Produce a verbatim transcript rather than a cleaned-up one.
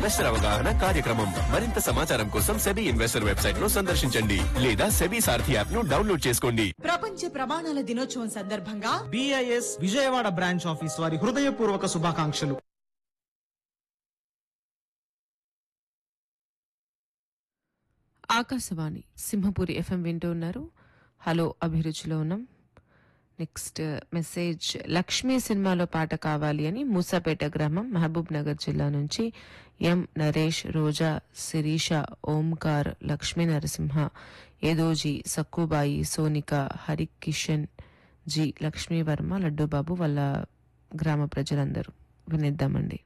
Investor అవగాహన కార్యక్రమం. మరింత సమాచారం కోసం సెబీ ఇన్వెస్టర్ వెబ్సైట్ ను సందర్శించండి లేదా సెబీ సారథి యాప్ ను డౌన్లోడ్ చేసుకోండి. ప్రపంచ ప్రమాణాల దినోత్సవం సందర్భంగా బిఐఎస్ విజయవాడ బ్రాంచ్ ఆఫీస్ వారి హృదయపూర్వక శుభాకాంక్షలు. ఆకాశవాణి సింహపురి ఎఫ్ఎం వింటూ ఉన్నారు. హలో అభిరుచిలో ఉన్నాం. నెక్స్ట్ మెసేజ్, లక్ష్మీ సినిమాలో పాట కావాలి అని మూసాపేట గ్రామం మహబూబ్ నగర్ జిల్లా నుంచి ఎం నరేష్, రోజా, శిరీష, ఓంకార్, లక్ష్మీ నరసింహ, ఏదోజీ, సక్కుబాయి, సోనిక, హరికిషన్ జీ, లక్ష్మీవర్మ, లడ్డూబాబు వాళ్ళ గ్రామ ప్రజలందరూ వినిద్దామండి.